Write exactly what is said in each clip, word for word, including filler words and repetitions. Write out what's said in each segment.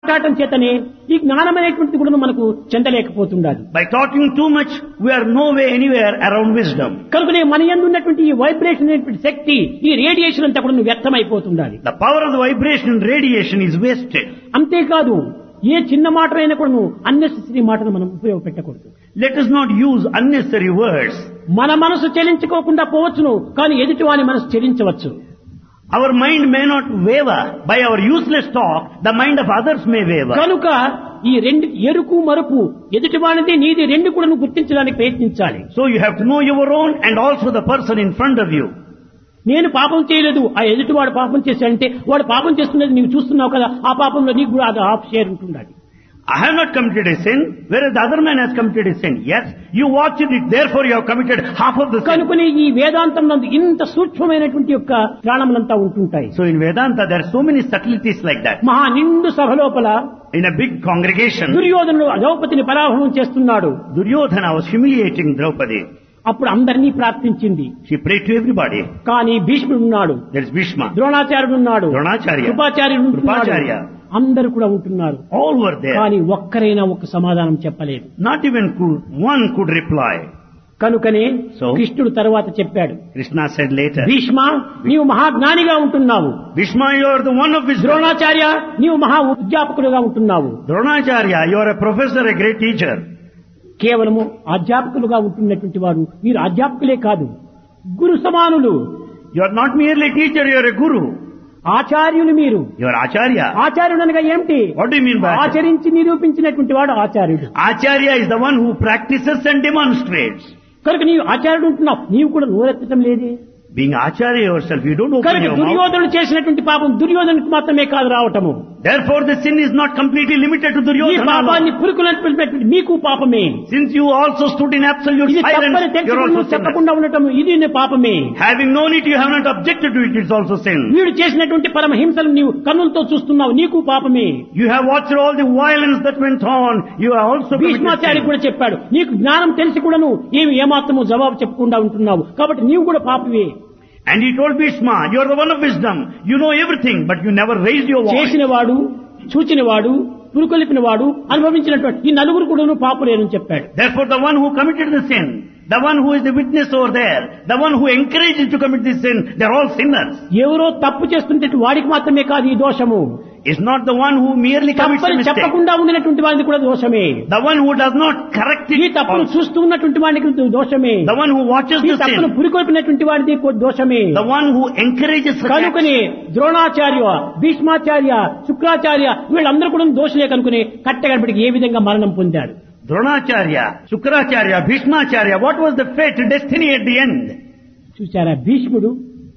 మాట్లాడటం చేతనే ఈ జ్ఞానం అనేటువంటిది కూడా మనకు చెందలేకపోతుండాలి. By talking too much, we are no way anywhere around wisdom. కనుకనే మన యందు ఉన్నటువంటి ఈ వైబ్రేషన్ అనేటువంటి శక్తి, ఈ రేడియేషన్ అంతా కూడా వ్యర్థమైపోతుండాలి. The power of the vibration and radiation is wasted. అంతేకాదు, ఏ చిన్న మాటలైనా కూడా అన్నెసెసరీ మాటలు మనం ఉపయోగపెట్టకూడదు. Let us not use unnecessary words. మన మనసు చెలించుకోకుండా పోవచ్చును, కానీ ఎదుటి వాని మనసు చెలించవచ్చు. Our mind may not waver. By our useless talk, the mind of others may waver. కనుక ఈ రెండు ఎరుకు మరుపు ఎదుటి వానిది నీది రెండు కూడా నువ్వు గుర్తించడానికి ప్రయత్నించాలి. So you have to know your own and also the person in front of you. నేను పాపం చేయలేదు, ఆ ఎదుటి వాడు పాపం చేశాడంటే వాడు పాపం చేస్తున్నది నీవు చూస్తున్నావు కదా, ఆ పాపంలో నీకు కూడా అది హాఫ్ షేర్ ఉంటుండాలి. I have not committed a sin, whereas the other man has committed a sin. Yes, you watched it, therefore you have committed half of the sin. కనుకనే ఈ వేదాంతం నందు ఇంత సూక్ష్మమైనటువంటి యొక్క ప్రాణములంతా ఉంటుంటాయి. So in Vedanta there are so many subtleties like that. మహా నిండు సభ లోపల In a big congregation, దుర్యోధనుడు ద్రౌపదిని పరాభవం చేస్తున్నాడు. Duryodhana was humiliating Draupadi. అప్పుడు అందరినీ ప్రార్థించింది. She prayed to everybody. కానీ భీష్ముడు ఉన్నాడు, There is Bhishma, ద్రోణాచార్యుడు ఉన్నాడు, Dronacharya, కృపాచార్యుడు ఉంటున్నాడు, Krupacharya. అందరూ కూడా ఉంటున్నారు. All were there. కానీ ఒక్కరైనా ఒక సమాధానం చెప్పలేదు. Not even could, one could reply. కనుకనే So? కృష్ణుడు తర్వాత చెప్పాడు, Krishna said later, భీష్మ నీవు మహాజ్ఞానిగా ఉంటున్నావు, Bhishma, you are the one of wisdom. Dronacharya నీవు మహా అధ్యాపకుడుగా ఉంటున్నావు. Dronacharya, you are a professor, a great teacher. కేవలము అధ్యాపకులుగా ఉంటున్నటువంటి వారు మీరు అధ్యాపకులే కాదు, గురు సమానులు. You are not merely a teacher, you are a guru. ఆచార్యులు మీరు. You are Acharya. ఆచార్యుడు అనగా ఏమిటి? What do you mean by Acharya? ఆచరించి నిరూపించినటువంటి వాడు ఆచార్యుడు. Acharya is the one who practices and demonstrates. కనుక నీవు ఆచార్యుడు ఉంటున్నావు, నీవు కూడా నోరెత్తడం లేదే. Being Acharya yourself, you don't open కనుక your mouth. దుర్యోధనుడు చేసినటువంటి పాపం దుర్యోధనుడికి మాత్రమే కాదు రావటము. Therefore the sin is not completely limited to ఈ Duryodhana. పాపాన్ని పురుకులటువంటి మీకు పాపమే. Since you also stood in absolute ఇది silence, తప్పని you are తెలుసుకుని also sinner. చెప్పకుండా ఉండటం ఇది నీ పాపమే. Having known it, you have not objected to it, it's also sin. వీడు చేసినటువంటి పరమహింసలు నీవు కన్నులతో చూస్తున్నావు, నీకు పాపమే. You have watched all the violence that went on, you have also committed Bhishmacharya sin. కూడా చెప్పాడు, నీకు జ్ఞానం తెలిసి కూడా నువ్వు ఏమి ఏమాత్రము జవాబు చెప్పకుండా ఉంటున్నావు, కాబట్టి నీవు కూడా పాపమే. And he told Bhishma, you are the one of wisdom, you know everything, but you never raised your voice. చేసినవాడు, చూచినవాడు, పురుకొలిపినవాడు, అనుభవించినటువంటి ఈ నలుగురు కూడా పాపులేనని చెప్పాడు. Therefore the one who committed the sin, the one who is the witness over there, the one who encourages to commit this sin, they are all sinners. ఎవరో తప్పు చేస్తుంటే వాడికి మాత్రమే కాదు ఈ దోషము. Is not the one who merely commits a తప్పని mistake. చెప్పకుండా ఉండినటువంటి వాడిది కూడా దోషమే. The one who does not correct ఈ it, తప్పును also. చూస్తూ ఉన్నటువంటి వాడికి దోషమే. The one who watches ఈ the తప్పును sin, పురికొల్పినటువంటి వాడిది కూడా దోషమే. the one who encourages such acts. కనుకనే ద్రోణాచార్య, భీష్మాచార్య, శుక్రాచార్య వీళ్ళందరూ కూడా దోషులే కనుకుని కట్టగడపడికి ఏ విధంగా మరణం పొందాడు. Dronacharya, Shukracharya, Bhishmacharya, what was the fate, destiny at the end? చూచారా, భీష్ముడు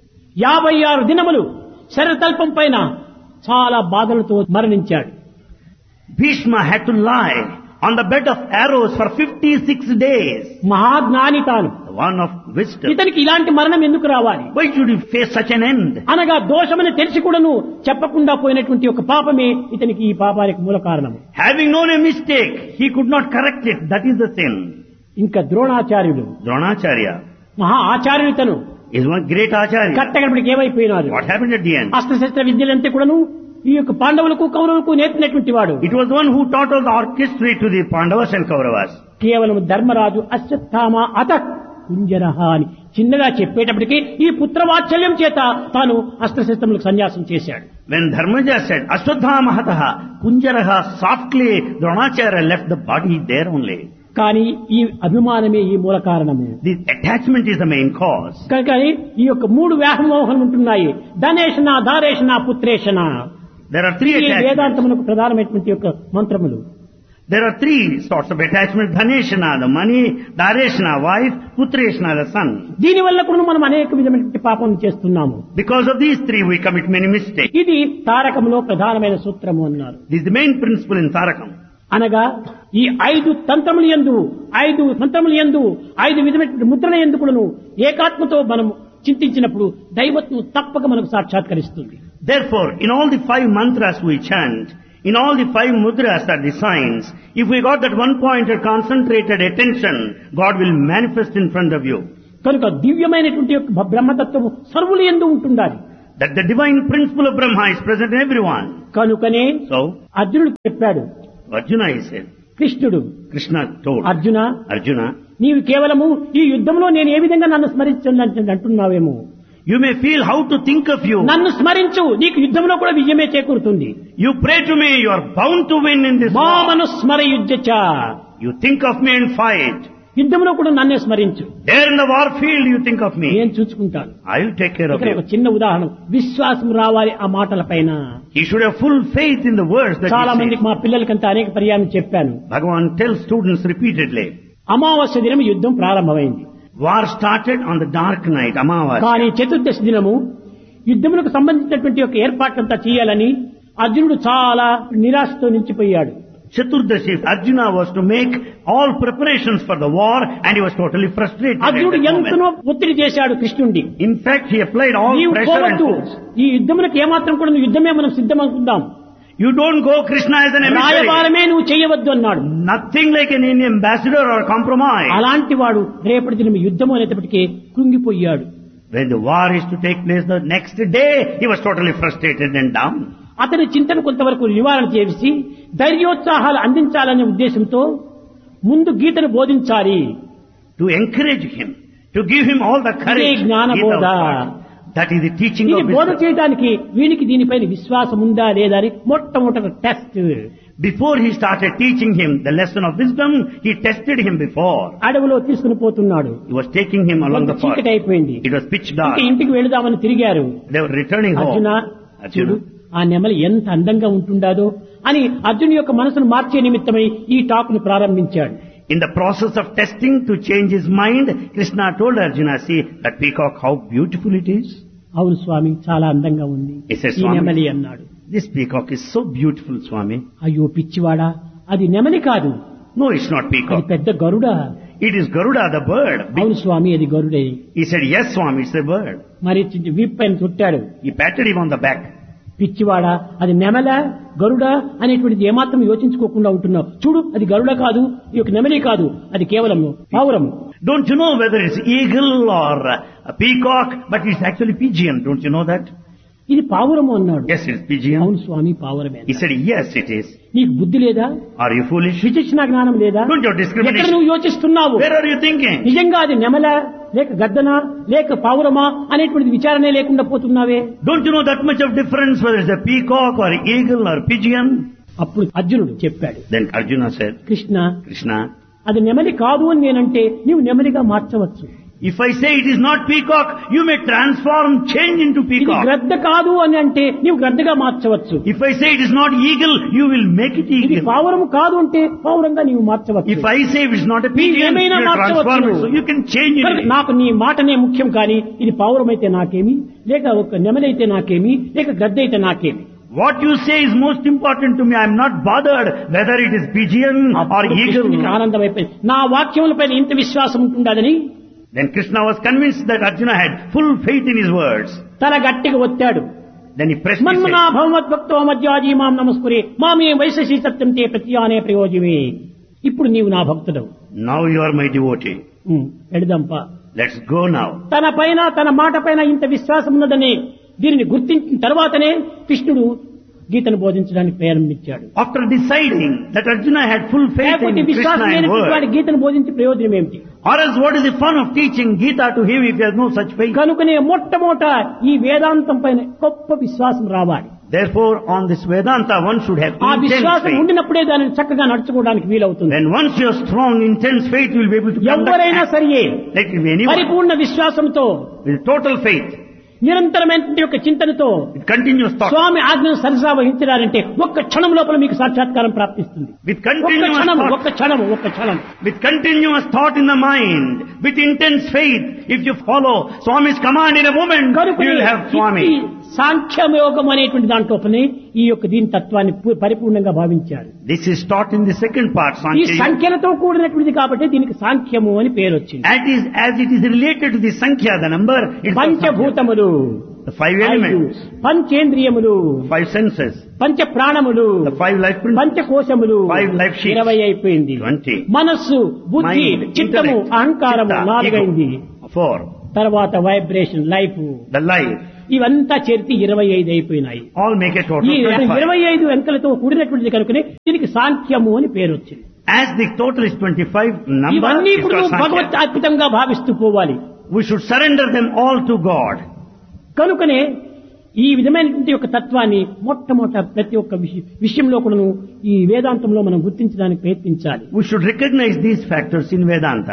యాభై ఆరు దినములు శరతల్పం పైన చాలా బాధలతో మరణించాడు. Bhishma had to lie on the bed of arrows for fifty-six days. మహాజ్ఞాని తాను, The one of wisdom. ఇతనికి ఇలాంటి మరణం ఎందుకు రావాలి? Why should he face such an end? అనగా దోషమని తెలిసి కూడాను చెప్పకుండా పోయినటువంటి ఒక పాపమే ఇతనికి ఈ పాపానికి మూల కారణము. Having known a mistake, he could not correct it. That is the sin. ఇంకా ద్రోణాచార్యుడు Dronacharya మహా ఆచార్యుడు తను is one great Acharya. కట్టగడపడికి ఏమైపోయినారు? What happened at the end? అస్త్రశస్త్ర విద్యలంతా కూడాను ఈ యొక్క పాండవులకు కౌరవులకు నేర్పినటువంటి వాడు It was one who taught all the orchestra to the Pandavas and Kauravas. కేవలం ధర్మరాజు అశ్వత్థామ అత కుంజరహ అని చిన్నగా చెప్పేటప్పటికి ఈ పుత్రవాత్సల్యం చేత తాను అస్త్రశస్త్రములకు సన్యాసం చేశాడు. When Dharmaja said, Ashwadhama hataha, Kunjaraha, softly Dronacharya left the body there only. కానీ ఈ అభిమానమే ఈ మూల కారణము. This attachment is the main cause. కనుక ఈ యొక్క మూడు వ్యామోహములు ఉంటున్నాయి, ధనేషణ, ధారేషణ, పుత్రేషణ. There are three ఈ attachments. వేదాంతములకు ప్రధానమైనటువంటి యొక్క మంత్రములు. There are three sorts of attachment. Dhaneshana, the money, Dareshana, wife, Putreshana, the son. దీని వల్ల కూడా మనం అనేక విధమైనటువంటి పాపం చేస్తున్నాము. Because of these three we commit many mistakes. ఇది తారకంలో ప్రధానమైన సూత్రము అన్నారు. This is the main principle in Tarakam. అనగా ఈ ఐదు తంత్రముల యందు, ఐదు మంత్రముల యందు, ఐదు విధమైన ముద్రల యందు కూడాను ఏకాత్మతో మనం చింతించినప్పుడు దైవత్వం తప్పక మనకు సాక్షాత్కరిస్తుంది. Therefore, in all the five mantras we chant, in all the five mudras are the signs. If we got that one-pointed concentrated attention, God will manifest in front of you. కనుక దివ్యమైనటువంటి యొక్క బ్రహ్మతత్వము సర్వుల యందు ఉంటుండాలి. That the divine principle of Brahma is present in everyone. కనుకనే So, అర్జునుడు చెప్పాడు, Arjuna, he said, కృష్ణుడు Krishna told అర్జున, Arjuna, నీవు కేవలము ఈ యుద్ధంలో నేను ఏ విధంగా నన్ను స్మరించండి అంటున్నావేమో. you may feel how to think of you. నన్ను స్మరించు, నీకు యుద్ధంలో కూడా విజయమే చేకూరుతుంది. You pray to me, you are bound to win in this war. మామను స్మరయుజ్యచ, You think of me and fight. యుద్ధంలో కూడా నన్నే స్మరించు, There in the war field, you think of me. నేను చూసుకుంటాను. I will take care of ఇక్కడ ఒక you. చిన్న ఉదాహరణ, విశ్వాసం రావాలి ఆ మాటల పైన. He should have full faith in the words that చాలా he మందికి says. మా పిల్లలకంతా అనేక పర్యాయం చెప్పాను. Bhagavan tells students repeatedly, అమావాస్య దినం యుద్ధం ప్రారంభమైంది. war started on the dark night, Amavasya. కానీ చతుర్దశి దినము యుద్ధములకు సంబంధించినటువంటి ఒక ఏర్పాట్లంతా చేయాలని అర్జునుడు చాలా నిరాశతో నిలిచిపోయాడు. Chaturdashi, Arjuna was to make all preparations for the war and he was totally frustrated at అర్జునుడు that ఎంతనో moment. ఒత్తిడి చేశాడు కృష్ణుడి. In fact, he applied all నీవు pressure and పోవద్దు, force. ఈ యుద్ధములకు ఏమాత్రం కూడా నువ్వు యుద్ధమే మనం సిద్ధం అనుకుందాం, You don't go Krishna as an emissary. రాయబారమే నువ్వు చేయవద్దు అన్నాడు. Nothing like an Indian ambassador or compromise. అలాంటి వాడు రేపటి దినం యుద్ధం అనేటప్పటికీ కృంగిపోయాడు. When the war is to take place the next day, he was totally frustrated and down. అతని చింతన కొంతవరకు నివారణ చేసి ధైర్యోత్సాహాలు అందించాలనే ఉద్దేశంతో ముందు గీతను బోధించాలి. To encourage him, to give him all the courage. ఇదే జ్ఞాన Gita బోధ. was. That is the teaching ఇది of బోధ wisdom. చేయడానికి వీనికి దీనిపైన విశ్వాసం ఉందా లేదా అని మొట్టమొదటి test. Before he started teaching him the lesson of wisdom, he tested him before. అడవిలో తీసుకుని పోతున్నాడు. He was taking him along the forest. చీకటి అయిపోయింది. It was pitch dark. ఇంకా ఇంటికి వెళదామని తిరిగారు. They were returning Arjuna, home. చూడు Arjuna, ఆ నెమలి ఎంత అందంగా ఉంటుండాదో అని అర్జున్ యొక్క మనసును మార్చే నిమిత్తమై ఈ టాక్ ను ప్రారంభించాడు. in the process of testing to change his mind, Krishna told Arjuna, see that peacock, how beautiful it is. అవును స్వామి, చాలా అందంగా ఉంది He said, ఈ "Swami, నెమలి అన్నాడు. This peacock is so beautiful, Swami. అయ్యో పిచ్చివాడా, అది నెమలి కాదు, No, it's not అది peacock. పెద్ద గరుడ. It is Garuda, the bird. అవును స్వామి, అది గరుడే. He said, yes, Swami, it's a bird. మరి వీప్ పైన చుట్టాడు. He patted him on the back. పిచ్చివాడా, అది నెమల గరుడ అనేటువంటిది ఏమాత్రం యోచించుకోకుండా ఉంటున్నావు. చూడు, అది గరుడ కాదు, ఈ యొక్క నెమలి కాదు, అది కేవలం పావురము. Don't you know whether it's eagle or a peacock, but it's actually pigeon. Don't you know that? ఇది పావురము అన్నాడు. Yes, it's pigeon. అవును స్వామి, పావురమే. He said, yes, it is. నీకు బుద్ధి లేదా? Are you foolish? విచక్షణ జ్ఞానం లేదా? Don't you have ఎక్కడ discrimination? నువ్వు యోచిస్తున్నావు? Where are you thinking? నిజంగా అది నెమల లేక గద్దన లేక పావురమా అనేటువంటి విచారణే లేకుండా పోతున్నావే. Don't you know that much of difference whether it's a peacock or eagle or pigeon? అప్పుడు అర్జునుడు చెప్పాడు, Then Arjuna said, Krishna, Krishna, అది నెమలి కాదు అని నేనంటే నీవు నెమలిగా మార్చవచ్చు. if I say it is not peacock, you may transform, change into ఇది peacock. గ్రద్ద కాదు అని అంటే నీవు గ్రద్దగా మార్చవచ్చు. If I say it is not eagle, you will make it ఇది eagle. పావురము కాదు అంటే పావురంగా నీవు మార్చవచ్చు. If I say it is not a pigeon, you ఏమైనా will transform it. మార్చవచ్చు. So you can change కనుక it. నాకు నీ మాటనే ముఖ్యం, కానీ ఇది పావురం అయితే నాకేమి, లేక ఒక నెమలైతే నాకేమి, లేక గ్రద్ద అయితే నాకేమి. What you say is most important to me. I am not bothered whether it is pigeon or అప్పుడు కృష్ణుడికి eagle. ఆనందం అయిపోయింది. నా వాక్యములపైన ఇంత విశ్వాసం ఉంటుండదని Then Krishna was convinced that Arjuna had full faith in his words. తల గట్టిగా ఒత్తాడు. Then he pressed his మన్మనా head. భగవద్భక్తో మధ్యాజీ మాం నమస్కురే మామే వైశశీ సత్యం తే ప్రత్యానే ప్రయోజమే. ఇప్పుడు నీవు నా భక్తుడవు. Now you are my devotee. Um, వెళదాంపా. Let's go now. తన పైన తన మాట పైన ఇంత విశ్వాసం ఉన్నదని దీనిని గుర్తించిన తర్వాతనే కృష్ణుడు గీతను బోధించడానికి ప్రారంభించాడు. After deciding that Arjuna had full faith లేకపోతే in Krishna విశ్వాసం and లేనటువంటి వాడి word, గీతను బోధించే ప్రయోజనం ఏమిటి? or else what is the fun of teaching Gita to him if he has no such faith? కనుకనే మొట్టమొదట ఈ వేదాంతం పైన గొప్ప విశ్వాసం రావాలి. Therefore, on this Vedanta, one should have ఆ intense విశ్వాసం faith. ఉండినప్పుడే దానిని చక్కగా నడుచుకోవడానికి వీలవుతుంది. When once you are strong, intense faith, you will be able to conduct ఎవరైనా act. సరియే Like if anyone, పరిపూర్ణ విశ్వాసంతో with total faith, నిరంతరమైన యొక్క చింతనతో with continuous thought, స్వామి ఆజ్ఞను సరసా వహించడాలంటే ఒక్క క్షణం లోపల మీకు సాక్షాత్కారం ప్రాప్తిస్తుంది. with ఒక్క continuous క్షణం thought, ఒక్క క్షణం ఒక్క క్షణం with continuous thought in the mind, with intense faith, if you follow Swami's command in a moment, you will have Swami. సాంఖ్యయోగం అనేటువంటి దాంట్లోపనే ఈ యొక్క దీని తత్వాన్ని పు- పరిపూర్ణంగా భావించారు. This is taught in the second part, ఈ Sankhya Yoga. సంఖ్యలతో కూడినటువంటిది కాబట్టి దీనికి సాంఖ్యము అని పేరు వచ్చింది. As is, as it is related to the Sankhya, the number, it's called Sankhya. పంచభూతములు, The five ఐదు, elements, పంచేంద్రియములు, five senses, పంచ ప్రాణములు, the five life principles, పంచకోశములు, Five life sheets. ఇరవై అయిపోయింది. twenty, మనస్సు, బుద్ధి, mind, చిత్తము, intellect, అహంకారము chitta, నాలుగైంది. ego, four, తర్వాత వైబ్రేషన్, లైఫ్, the life, ఇవంతా చేరితే ఇరవై ఐదు అయిపోయినాయి. All make a total ఈ of twenty-five. ఇరవై ఐదు అంకెలతో కూడినటువంటిది కనుకనే దీనికి సాంఖ్యము అని పేరు వచ్చింది. As the total is twenty-five, number ఇవన్నీ is ఇప్పుడు called Sankhya. భగవత్ అర్పితంగా భావిస్తూ పోవాలి. We should surrender them all to God. కనుకనే ఈ విధమైనటువంటి యొక్క తత్వాన్ని మొట్టమొదట ప్రతి ఒక్క విష- విషయంలో కూడాను ఈ వేదాంతంలో మనం గుర్తించడానికి ప్రయత్నించాలి. We should recognize these factors in Vedanta.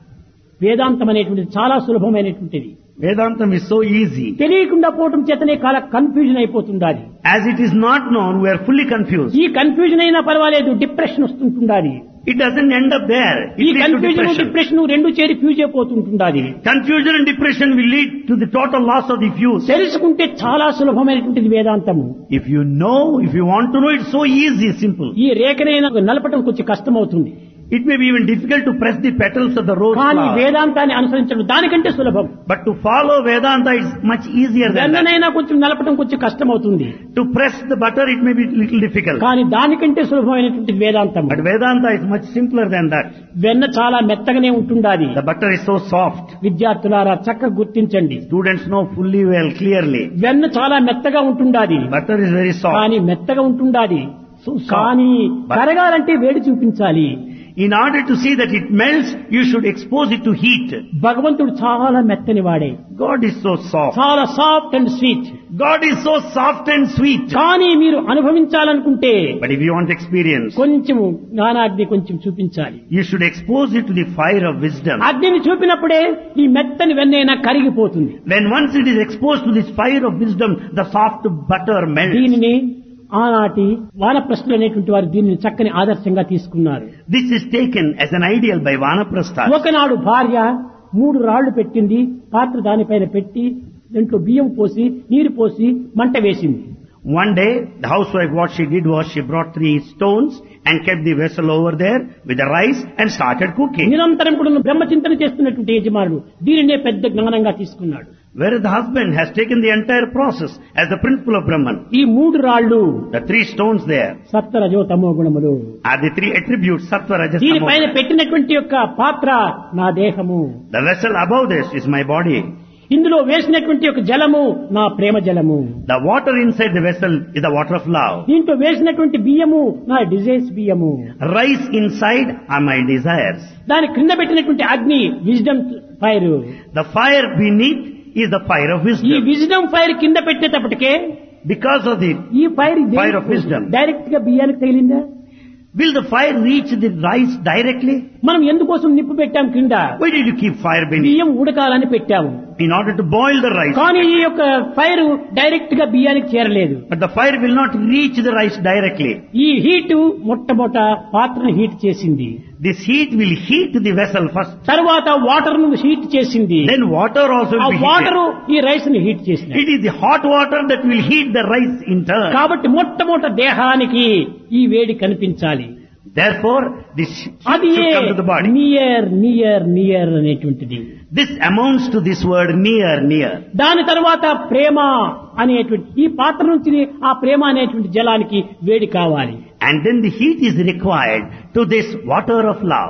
వేదాంతం అనేటువంటిది చాలా సులభమైనటువంటిది. Vedantam is so easy. తెలియకుండా పోవటం చేతనే చాలా confusion అయిపోతుండాలి. As it is not known, we are fully confused. ఈ కన్ఫ్యూజన్ అయినా పర్వాలేదు, depression వస్తుంటుండాలి. It doesn't end up there. ఈ It leads to confusion depression. Depression రెండు చేరి fuse అయిపోతుంటుండాలి. Confusion and depression will lead to the total loss of the fuse. తెలుసుకుంటే చాలా సులభమైనటువంటిది వేదాంతము. If you know, if you want to know, it's so easy, simple. ఈ రేఖనైనా నలపటం కొంచెం కష్టం అవుతుంది. It may be even difficult to press the petals of the rose కానీ flower. వేదాంతాన్ని అనుసరించడం దానికంటే సులభం. But to follow Vedanta is much easier than that. వెన్ననైనా కొంచెం నలపటం కొంచెం కష్టం అవుతుంది. To press the butter, it may be little difficult. కానీ దానికంటే సులభమైనటువంటి వేదాంతం. But Vedanta is much simpler than that. వెన్న చాలా మెత్తగానే ఉంటుండాలి. The butter is so soft. విద్యార్థులారా చక్కగా గుర్తించండి. Students know fully well, clearly. వెన్న చాలా మెత్తగా ఉంటుండాలి. Butter is very soft. కానీ మెత్తగా ఉంటుండాలి. So soft. కానీ But- కరగాలంటే వేడి చూపించాలి. In order to see that it melts, you should expose it to heat. భగవంతుడు చాలా మెత్తని వాడే. God is so soft. చాలా soft and sweet. God is so soft and sweet. కానీ మీరు అనుభవించాలనుకుంటే But if you want experience, కొంచెం జ్ఞానాగ్ని కొంచెం చూపించాలి. you should expose it to the fire of wisdom. అగ్నిని చూపినప్పుడే ఈ మెత్తని వెన్నైనా కరిగిపోతుంది. When once it is exposed to this fire of wisdom, the soft butter melts. దీనిని ఆనాటి వానప్రస్థులు అనేటువంటి వారు దీనిని చక్కని ఆదర్శంగా తీసుకున్నారు. This is taken as an ideal by Vanaprastha. ఒకనాడు భార్య మూడు రాళ్లు పెట్టింది, పాత్ర దానిపైన పెట్టి దాంట్లో బియ్యం పోసి నీరు పోసి మంట వేసింది. One day, the housewife, what she did was she brought three stones and kept the vessel over there with the rice and started cooking. నిరంతరం కూడా బ్రహ్మచింతన చేస్తున్నటువంటి యజమానుడు దీనినే పెద్ద జ్ఞానంగా తీసుకున్నాడు. Whereas the husband has taken the entire process as the principle of Brahman. ఈ మూడు రాళ్లు The three stones there సత్వ రజో తమో గుణములు. are the three attributes, Sattva, Rajas, దీనిపైన Tamo. పెట్టినటువంటి యొక్క పాత్ర నా దేహము. The vessel above this is my body. ఇందులో వేసినటువంటి యొక్క జలము నా ప్రేమ జలము. The water inside the vessel is the water of love. దీంట్లో వేసినటువంటి బియ్యము నా డిజైర్స్ బియ్యము. Rice inside are my desires. దాని క్రింద పెట్టినటువంటి అగ్ని wisdom fire. The fire beneath is the fire of ఈ wisdom. విజ్డమ్ ఫైర్ కింద పెట్టేటప్పటికే Because of the, ఈ fire Fire of wisdom. Direct గా బియ్యానికి తగిలిందా? will the fire reach the rice directly? మనం ఎందుకోసం నిప్పు పెట్టాం కింద? Why did you keep fire beneath? బియ్యం ఉడకాలని పెట్టాము. In order to boil the rice. కానీ ఈ యొక్క ఫైర్ డైరెక్ట్ గా బియ్యానికి చేరలేదు. But the fire will not reach the rice directly. ఈ హీట్ మొట్టమొదట పాత్రను హీట్ చేసింది. This heat will heat the vessel first. తర్వాత వాటర్ ను హీట్ చేసింది. Then water also ఆ will be వాటర్ heated. ఈ రైస్ ని హీట్ చేసింది. It is the hot water that will heat the rice in turn. కాబట్టి మొట్టమొదట దేహానికి ఈ వేడి కనిపించాలి. Therefore, this heat అది should come to the body. Near near near అనేటువంటిది. This amounts to this word near, near. దాని తర్వాత ప్రేమ అనేటువంటి ఈ పాత్ర నుంచి ఆ ప్రేమ అనేటువంటి జలానికి వేడి కావాలి. And then the heat is required to this water of love.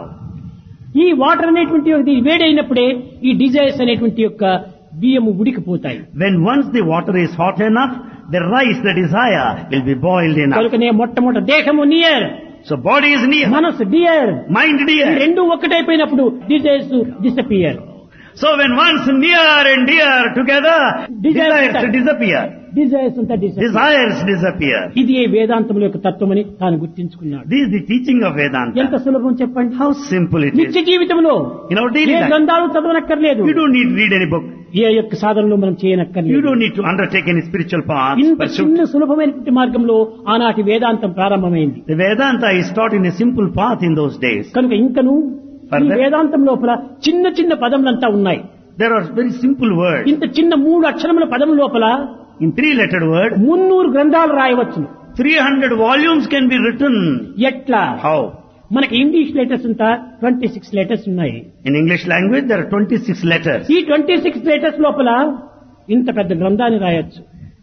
ఈ వాటర్ అనేటువంటి ఇది వేడి అయినప్పుడే ఈ డిజైర్స్ అనేటువంటి యొక్క బియ్యము ఉడికిపోతాయి. When once the water is hot enough, the rice, the desire, will be boiled enough. కనుకనే మొట్టమొదటి దేహము near, So body is near, మనసు డియర్, mind ఈ dear. రెండు ఒక్కటైపోయినప్పుడు desires disappear. So when once near and dear together, Desires desires disappear. Desires అంతా disappear. Desires disappear. ఇది ఏ వేదాంతముల యొక్క తత్వమని తాను గుర్తించుకున్నాడు. This is the teaching of Vedanta. ఎంత సులభం చెప్పండి. How simple it నిత్య is. జీవితంలో In our daily A life, గ్రంథాలు చదవనక్కర్లేదు. you don't need to read any book. ఏ యొక్క సాధనలు మనం You చేయనక్కర్లేదు. don't need to undertake any spiritual path. ఇంత pursuit. చిన్న సులభమైనటువంటి మార్గంలో ఆనాటి వేదాంతం ప్రారంభమైంది. The Vedanta is taught in a simple path in those days. కనుక ఇంకను ఈ Further? వేదాంతం లోపల చిన్న చిన్న పదములంతా ఉన్నాయి. There are very simple words. ఇంత చిన్న మూడు అక్షరముల పదం లోపల In three-lettered word, మున్నూరు గ్రంథాలు రాయవచ్చును. three hundred volumes can be written. ఎట్లా? How? మనకి ఇంగ్లీష్ లెటర్స్ అంతా ట్వంటీ సిక్స్ లెటర్స్ ఉన్నాయి. In English language, there are twenty-six letters. ఈ ట్వంటీ సిక్స్ లెటర్స్ లోపల ఇంత పెద్ద గ్రంథాన్ని రాయొచ్చు.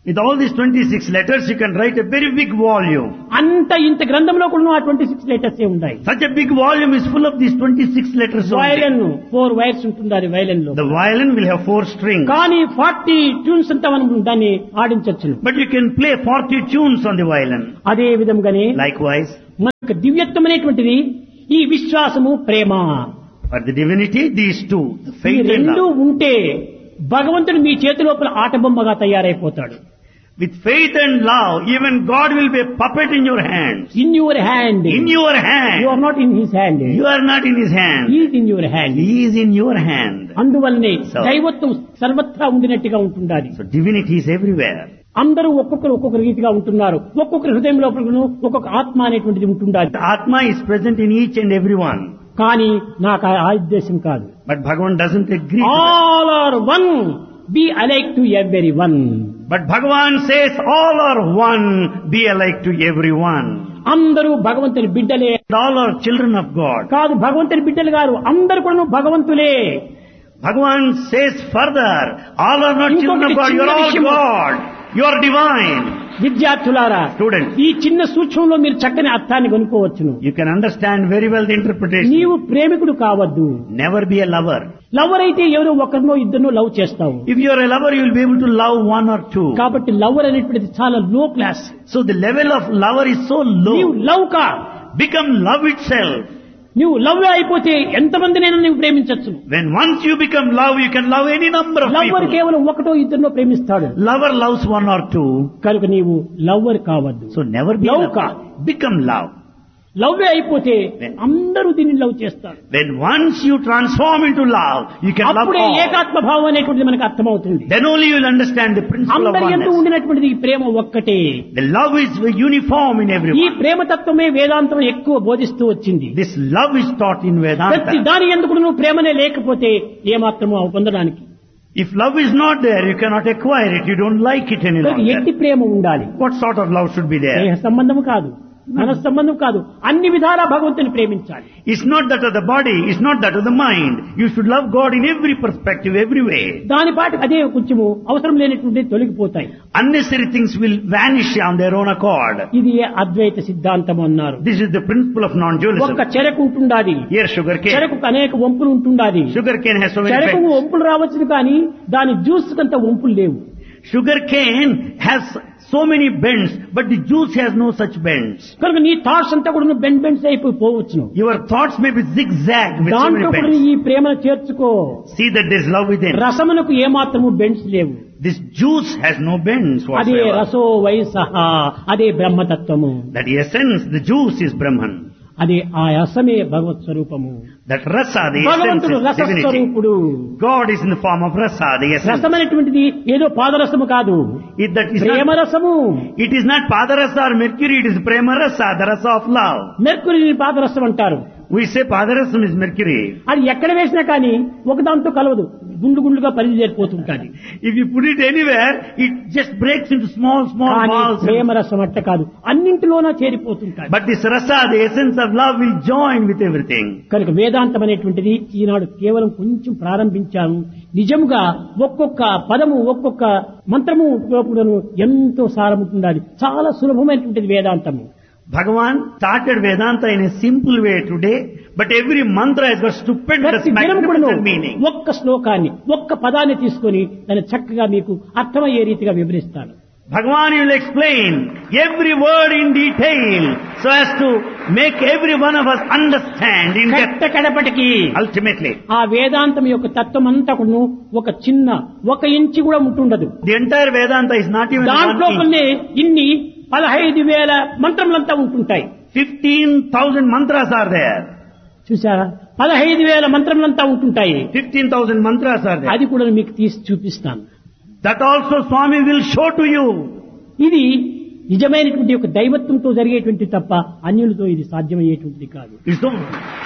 With all these twenty-six letters, you can write a very big volume. అంత ఇంత గ్రంథంలో కూడా ఆ ట్వంటీ సిక్స్ లెటర్స్ ఉన్నాయి. Such a big volume is full of these twenty-six letters violin only. Four wires ఉంటుంది అది వయలిన్ లో. The violin will have four strings. కానీ ఫార్టీ ట్యూన్స్ అంతా మనం దాన్ని ఆడించవచ్చు. But you can play forty tunes on the violin. అదే విధంగానే Likewise, మనకు దివ్యత్వం అనేటువంటిది ఈ విశ్వాసము ప్రేమ. for the divinity, these two, the ఈ faith and రెండు love. ఉంటే భగవంతుడు మీ చేతి లోపల ఆటబొమ్మగా తయారైపోతాడు. With faith and love, even God will be a puppet in your hands. In your hand. In your you hand. Are not in his hand. You are not in His hand. Is in your hand. He is in your hand. అందువల్లనే So- దైవత్వం సర్వత్రా ఉండినట్టుగా ఉంటుండాలి. So divinity is everywhere. అందరూ ఒక్కొక్కరు ఒక్కొక్క రీతిగా ఉంటున్నారు. ఒక్కొక్కరి హృదయం లోపల ఒక్కొక్క ఆత్మ అనేటువంటిది ఉంటుండాలి. The Atma is present in each and every one. కానీ నాకు ఆ ఉద్దేశం కాదు. But Bhagavan doesn't agree to that. All are one, B alike to every one. But Bhagavan says all are one, be alike to everyone. అందరూ భగవంతుని బిడ్డలే. All are children of God. కాదు భగవంతుని బిడ్డలు గారు, అందరు కూడా భగవంతులే. Bhagavan says further, all are not children of God, you are all God. You are divine. విద్యార్థులారా, Students, ఈ చిన్న సూక్ష్మంలో మీరు చక్కని అర్థాన్ని కొనుక్కోవచ్చును. you can understand very well the interpretation. నీవు ప్రేమికుడు కావద్దు. Never be a lover. Lover అయితే ఎవరో ఒకరినో ఇద్దరినో లవ్ చేస్తావు. If you are a lover, you will be able to love one or two. కాబట్టి లవర్ అనేటువంటిది చాలా లో class. So the level of lover is so నీవు low. లవ్ కా, Become love itself. నువ్వు లవ్ అయిపోతే ఎంతమందినైనా నువ్వు ప్రేమించచ్చు. When once you become love, you can love any number of lover people. కేవలం ఒకటో ఇద్దరినో ప్రేమిస్తాడు. Lover loves one or two. కనుక నీవు లవ్వర్ కావద్దు. So never be Love love. ka. Become love. Love అయిపోతే అందరూ దీన్ని లవ్ చేస్తారు. When once you transform into love, you can love అప్పుడే all. ఏకాత్మ భావం అనేటువంటిది మనకు అర్థమవుతుంది. Then only you will understand the principle of అందరి యందు oneness. ఉండినటువంటిది ఈ ప్రేమ ఒక్కటే. The love is uniform in ఈ everyone. ప్రేమ తత్వమే వేదాంతం ఎక్కువ బోధిస్తూ వచ్చింది. This love is taught in ప్రతి Vedanta. దాని ఎందుకు నువ్వు ప్రేమనే లేకపోతే ఏమాత్రము అవి పొందడానికి. If love is not there, you cannot acquire it. You don't like it any కనుక ఎట్టి longer. ప్రేమ ఉండాలి. What sort of love should be there? దేహ సంబంధం కాదు, మన సంబంధం కాదు, అన్ని విధాలా భగవంతుని ప్రేమించాలి. It's not that of the body, it's not that of the mind. You should love God in every perspective, every way. దాని పాటు అదే కొంచెము అవసరం లేనటువంటి తొలగిపోతాయి. Unnecessary things will vanish on their own accord. ఇది అద్వైత సిద్ధాంతం అన్నారు. This is the principle of non-dualism. ఒక్క చెరకు ఉంటుండాది. Here sugar cane. చెరకు అనేక వంపులు ఉంటుండాది. Sugar cane has so many చెరకు effects. వంపులు రావచ్చు కానీ దాని జ్యూస్ కంత వంపులు లేవు. Sugar cane has so many bends, but the juice has no such bends. కనుక నీ థాట్స్ అంతా కూడా బెండ్ బెండ్స్ అయిపోయి పోవచ్చును. Your thoughts may be zigzag with so దాంట్లో many కూడా bends. ఈ ప్రేమను చేర్చుకో. See that there is love within. రసమునకు ఏమాత్రము బెండ్స్ లేవు. This juice has no bends అదే whatsoever. రసో వయసహ, అదే బ్రహ్మతత్వము. That essence, the juice is Brahman. అదే ఆ రసమే భగవత్ స్వరూపము. That rasa, the essence భగవంతుడు is divinity. రసస్వరూపుడు. God is in the form of rasa, the essence. రసం అనేటువంటిది ఏదో పాదరసము కాదు, It, that is Prema not, రసము. it is not padarasa or mercury, it is prema rasa, the rasa of love. మెర్కురీని పాదరసం అంటారు. We say padarasam is mercury. అది ఎక్కడ వేసినా కానీ ఒకదాంతో కలవదు, గుండు గుండుగా పరిధి చేరిపోతుంటాది. If you put it anywhere, it just breaks into small, small కానీ balls. ప్రేమ రసం అట్ట కాదు, అన్నింటిలోనా చేరిపోతుంటాది. But this rasa, the essence of love, will join with everything. కనుక వేదాంతం అనేటువంటిది ఈనాడు కేవలం కొంచెం ప్రారంభించాము. నిజంగా ఒక్కొక్క పదము ఒక్కొక్క మంత్రము లోపులను ఎంతో సారముంటుండాలి. చాలా సులభమైనటువంటిది వేదాంతము. Bhagavan started Vedanta in a simple way today, but every mantra has got stupendous, ప్రతి దినం కూడాను magnificent meaning. ఒక్క శ్లోకాన్ని ఒక్క పదాన్ని తీసుకొని దాన్ని చక్కగా మీకు అర్థమయ్యే రీతిగా వివరిస్తాను. Bhagavan will explain every word in detail so as to make every one of us understand in depth. కట్ట కడపటికి Ultimately, ఆ వేదాంతం యొక్క తత్వం అంతా కూడాను ఒక చిన్న ఒక ఇంచి కూడా ఉంటుండదు. the entire Vedanta is not even దాంట్లో one inch. కొన్ని ఇన్ని పదహైదు వేల మంత్రములంతా ఉంటుంటాయి. fifteen thousand mantras are there. చూసారా, పదహైదు వేల మంత్రములంతా ఉంటుంటాయి. fifteen thousand mantras are there. అది కూడా మీకు తీసి చూపిస్తాను. That also Swami will show to you. ఇది నిజమైనటువంటి ఒక దైవత్వంతో జరిగేటువంటి తప్ప అన్యులతో ఇది సాధ్యమయ్యేటువంటిది కాదు. It's no-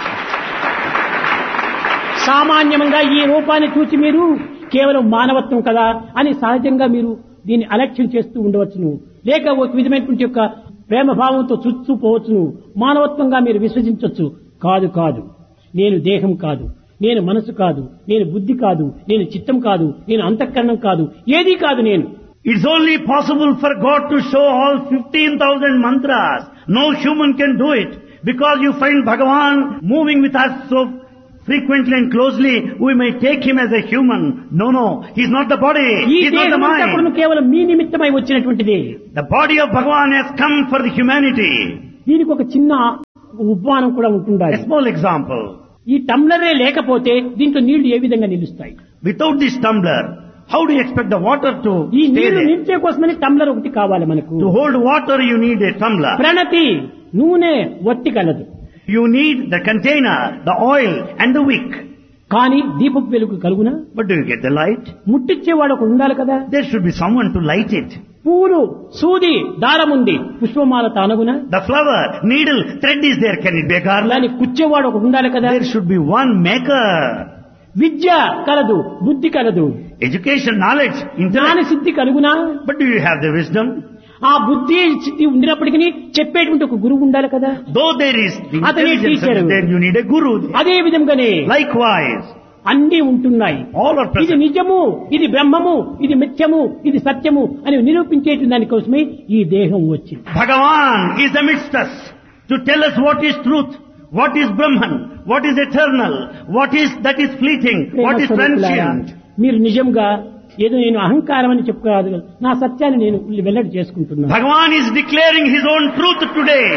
సామాన్యంగా ఈ రూపాన్ని చూసి మీరు కేవలం మానవత్వం కదా అని సహజంగా మీరు దీన్ని అలక్ష్యం చేస్తూ ఉండవచ్చును, లేక ఒక విధమైనటువంటి యొక్క ప్రేమ భావంతో చూస్తూ పోవచ్చును, మానవత్వంగా మీరు విశ్వసించవచ్చు. కాదు కాదు, నేను దేహం కాదు, నేను మనసు కాదు, నేను బుద్ధి కాదు, నేను చిత్తం కాదు, నేను అంతఃకరణం కాదు, ఏదీ కాదు నేను. It's only possible for God to show all fifteen thousand mantras. No human can do it. Because you find Bhagavan moving with us so frequently and closely, we may take him as a human. No, no, he's not the body, ఈ he's not the దేహమంతా కూడా mind. కేవలం మీ నిమిత్తమై వచ్చినటువంటిది. The body of Bhagavan has come for the humanity. దీనికి ఒక చిన్న ఉపమానం కూడా ఉంటుండాలి. A small example. ఈ టంబ్లరే లేకపోతే దీంట్లో నీళ్లు ఏ విధంగా నిలుస్తాయి? Without this tumbler, how do you expect the water to ఈ stay నీళ్లు there? నిలిచే కోసమని టంబ్లర్ ఒకటి కావాలి మనకు. To hold water, you need a tumbler. ప్రణతి నూనె వత్తి కలదు, You need the container, the oil and the wick. కానీ దీపపు వెలుగు కలుగునా? But do you get the light? ముట్టిచ్చేవాడు ఒకడు ఉండాలి కదా. There should be someone to light it. పూలు సూది దారం ఉంది, పుష్పమాల తానగునా? The flower, needle, thread is there. Can it be a garland? దాన్ని కుచ్చేవాడు ఒకడు ఉండాలి కదా. There should be one maker. విద్య కలదు, బుద్ధి కలదు, Education, knowledge, జ్ఞాన intellect. Siddhi కలుగునా? But do you have the wisdom? ఆ బుద్ధి సిద్ధి ఉండినప్పటికీ చెప్పేటువంటి ఒక గురువు ఉండాలి కదా. Though there is the Atane intelligence teacher. that is there, you need a guru. అదే విధంగానే Likewise, అన్ని ఉంటున్నాయి. all are ఇది present. నిజము, ఇది బ్రహ్మము, ఇది మిథ్యము, ఇది సత్యము అని నిరూపించేటువంటి దానికోసమే ఈ దేహం వచ్చింది. Bhagavan is amidst us to tell us what is truth, what is Brahman, what is eternal, what is that is fleeting, what is transient. మీరు నిజంగా ఏదో నేను అహంకారం అని చెప్పుకోరాదు కదా, నా సత్యాన్ని నేను వెల్లడి చేసుకుంటున్నాను. Bhagavan is declaring his own truth today.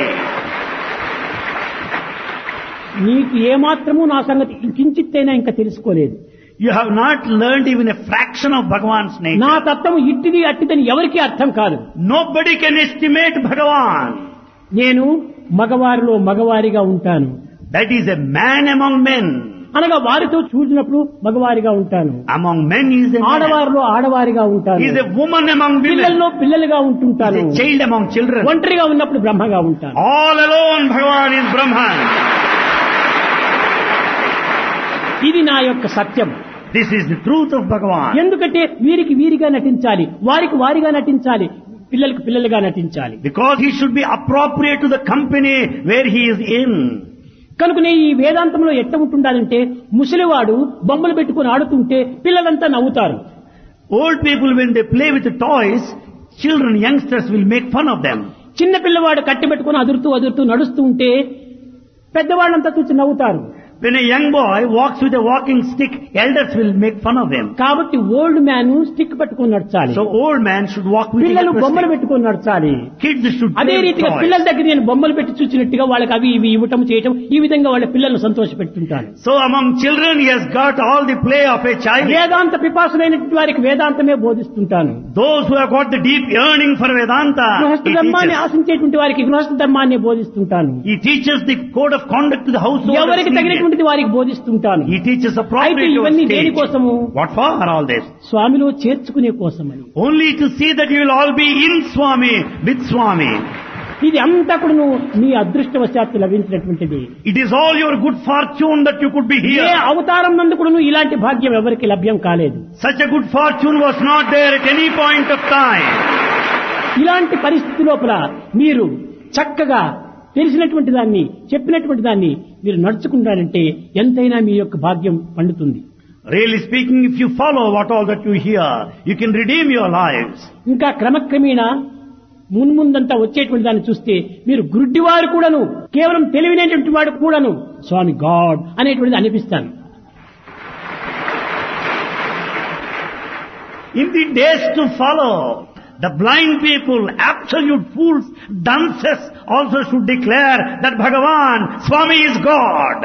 నీకు ఏమాత్రము నా సంగతి కించిత్తైనా ఇంకా తెలుసుకోలేదు. You have not learned even a fraction of Bhagavan's నా nature. తత్వం ఇట్టిది అట్టిదని ఎవరికీ అర్థం కాదు. Nobody can estimate Bhagavan. నేను మగవారిలో మగవారిగా ఉంటాను, That is a man among men. అనగా వారితో చూసినప్పుడు మగవారిగా ఉంటాను, Among men he is a man. ఆడవారిలో ఆడవారిగా ఉంటాను, He is a woman among women. పిల్లల్లో పిల్లలుగా He ఉంటుంటాను, is a child among children. ఒంటరిగా ఉన్నప్పుడు బ్రహ్మగా ఉంటాను. All alone Bhagavan is Brahman. ఇది నా యొక్క సత్యం. This is the truth of Bhagavan. ఎందుకంటే వీరికి వీరిగా నటించాలి, వారికి వారిగా నటించాలి, పిల్లలకు పిల్లలుగా నటించాలి. Because he should be appropriate to the company where he is in. కనుకనే ఈ వేదాంతంలో ఎట్ట ఉంటుండాలంటే ముసలివాడు బొమ్మలు పెట్టుకుని ఆడుతుంటే పిల్లలంతా నవ్వుతారు. Old people, when they play with the toys, children, youngsters will make fun of them. చిన్న పిల్లవాడు కట్టి పెట్టుకుని అదురుతూ అదురుతూ నడుస్తూ ఉంటే పెద్దవాళ్ళంతా చూసి నవ్వుతారు. When a young boy walks with a walking stick, elders will make fun of him. కాబట్టి ఓల్డ్ మ్యాన్ స్టిక్ పట్టుకుని నడచాలి, So old man should walk with a పిల్లలు బొమ్మలు stick. పెట్టుకుని నడచాలి. Kids should అదే play with రీతిగా పిల్లల toys. దగ్గర నేను బొమ్మలు పెట్టి చూసినట్టుగా వాళ్ళకి అవి ఇవి ఇవ్వటం చేయటం, ఈ విధంగా వాళ్ళ పిల్లలను సంతోష పెడుతుంటాను. So among children he has got all the play of a child. వేదాంత పిపాసులైనటువంటి వారికి వేదాంతమే బోధిస్తుంటాను. Those who have got the deep yearning for Vedanta, గృహస్థ he ధర్మాన్ని teaches. ఆశించేటువంటి వారికి గృహస్థ ధర్మాన్ని బోధిస్తుంటాను. He teaches the code of conduct to the household. ఎవరికి తగినటువంటిది వారికి బోధిస్తుంటాను. He teaches అయితే appropriate to ఇవన్నీ a దేని stage. కోసము? What for are all this? స్వామిలో చేర్చుకునే కోసమని. Only to see that you will all be in Swami, with Swami. ఇది అంతా కూడా మీ అదృష్టవశాత్తు లభించినటువంటిది. It is all your good fortune that you could be A here. అవతారం నందు కూడా ఇలాంటి భాగ్యం ఎవరికి లభ్యం కాలేదు. Such a good fortune was not there at any point of time. ఇలాంటి పరిస్థితి లోపల మీరు చక్కగా తెలిసినటువంటి దాన్ని చెప్పినటువంటి దాన్ని మీరు నడుచుకుంటారంటే ఎంతైనా మీ యొక్క భాగ్యం పండుతుంది. Really speaking, if you follow what all that you hear, you can redeem your lives. ఇంకా క్రమక్రమేణా మున్ముందంతా వచ్చేటువంటి దాన్ని చూస్తే మీరు గుడ్డివారు కూడాను, కేవలం తెలివినటువంటి వాడు కూడాను స్వామి గాడ్ అనేటువంటిది అనిపిస్తాను. In the days to follow, the blind people, absolute fools, dunces also should declare that Bhagavan, Swami is God.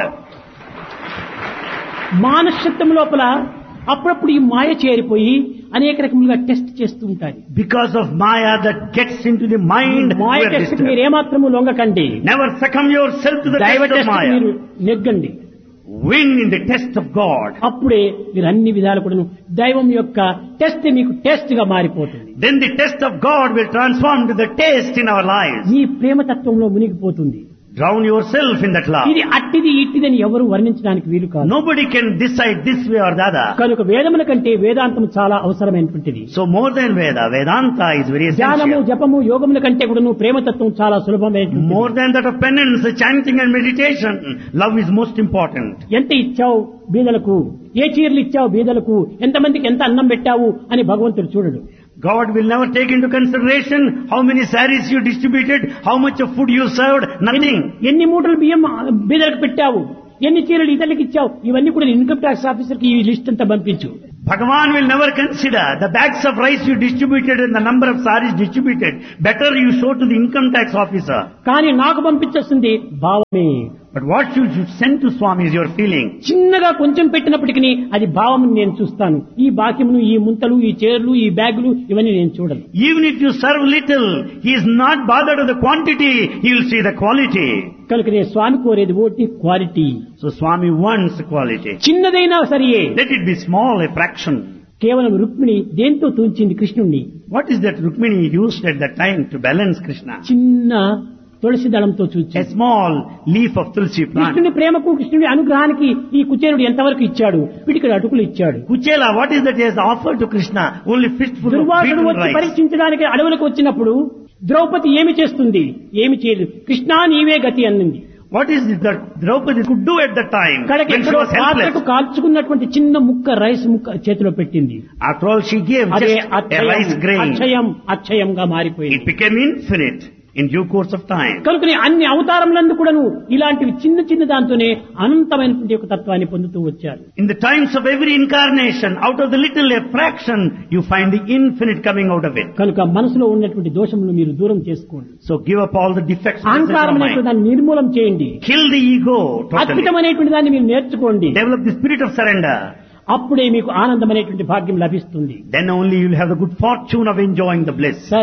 మానసత్వం లోపల అప్పుడప్పుడు ఈ మాయ చేరిపోయి అనేక రకములుగా టెస్ట్ చేస్తూ ఉంటాయి. Because of Maya that gets into the mind, Maya we are test disturbed. మీరు ఏమాత్రము లొంగకండి. Never succumb yourself to the దైవ test of test Maya. మీరు నెగ్గండి. Win in the test of God. అప్పుడే మీరు అన్ని విధాలు కూడా దైవం యొక్క టెస్ట్ మీకు టెస్ట్ గా మారిపోతుంది. Then the test of God will transform to the taste in our lives. మీ ప్రేమతత్వంలో మునిగిపోతుంది. Drown yourself in that love. ఇది అట్టిది ఇట్టిదని ఎవరు వర్ణించడానికి వీలు కాదు. Nobody can decide this way or the other. కనుక వేదముల కంటే వేదాంతం చాలా అవసరమైనటువంటిది. So more than Veda, Vedanta is very ధ్యానము essential. జపము యోగముల కంటే కూడా ప్రేమతత్వం చాలా సులభమైనటువంటిది. More than that of penance, chanting and meditation, love is most important. ఎంత ఇచ్చావు బీదలకు, ఏ చీరలు ఇచ్చావు బీదలకు, ఎంతమందికి ఎంత అన్నం పెట్టావు అని భగవంతుడు చూడడు. God will never take into consideration how many saris you distributed, how much of food you served, nothing. ఎన్ని మూటలు బియ్యం బీదలకు పెట్టావు, ఎన్ని చీరలు ఇతరులకు ఇచ్చావు, ఇవన్నీ కూడా ఇన్కమ్ ట్యాక్స్ ఆఫీసర్ కి ఈ లిస్ట్ అంతా పంపించు. Bhagavan will never consider the bags of rice you distributed and the number of saris distributed. Better you show to the income tax officer. కానీ నాకు పంపించేస్తుంది భావమే. But what you should send to Swami is your feeling. చిన్నగా కొంచెం పెట్టినప్పటికీ అది భావం నేను చూస్తాను. ఈ బాక్యమును, ఈ ముంతలు, ఈ చీరలు, ఈ బ్యాగులు ఇవన్నీ నేను చూడను. Even if you serve little, he is not bothered with the quantity, he will see the quality. కనుక నేను స్వామి కోరేది ఓటి quality. So Swami wants quality. చిన్నదైనా సరియే. Let it be small, a fraction. కేవలం రుక్మిణి దేంతో తూంచింది కృష్ణుణ్ణి? What is that Rukmini used at that time to balance Krishna? చిన్న తులసి దళంతో చూచి. A small leaf of tulsi plant. కృష్ణుని ప్రేమకు, కృష్ణుని అనుగ్రహానికి ఈ కుచేరుడు ఎంతవరకు ఇచ్చాడు? పిడికిడు అటుకులు ఇచ్చాడు. Kuchela, what is that he has offered to Krishna? Only fistful of Durvasudu beaten వచ్చి rice. పరీక్షించడానికి అడవులకు వచ్చినప్పుడు ద్రౌపది ఏమి చేస్తుంది? ఏమి చేయలేదు. కృష్ణా నీవే గతి అన్నింది. What is it that Draupadi could do at that time కడకి when she ఎక్కడో was helpless? పాత్రకు కాల్చుకున్నటువంటి చిన్న ముక్క రైస్ ముక్క చేతిలో పెట్టింది. After all, she gave అదే just a rice అక్షయం grain. అక్షయం అక్షయంగా మారిపోయింది. It became infinite in due course of time. కనుకనే అన్ని అవతారములందు కూడాను ఇలాంటివి చిన్న చిన్న దాంతోనే అనంతమైనటువంటి ఒక తత్వాన్ని పొందుతూ వచ్చారు. In the times of every incarnation, out of the little a fraction, you find the infinite coming out of it. కనుక మనసులో ఉన్నటువంటి దోషములను మీరు దూరం చేసుకోండి. So give up all the defects of the అహంకారం అనేటువంటి mind. దాన్ని నిర్మూలం చేయండి. Kill the ego totally. అద్భుతమైనటువంటి దాన్ని మీరు నేర్చుకోండి. Develop the spirit of surrender. అప్పుడే మీకు ఆనందమైనటువంటి భాగ్యం లభిస్తుంది. Then only you will have the good fortune of enjoying the bliss.